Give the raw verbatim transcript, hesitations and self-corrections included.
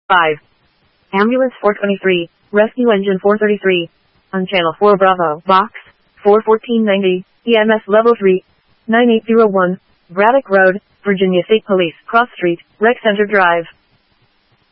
five. Ambulance four twenty-three, Rescue Engine four thirty-three. On Channel four Bravo, Box four fourteen ninety, E M S Level three, nine eight zero one, Braddock Road, Virginia State Police, Cross Street, Rec Center Drive.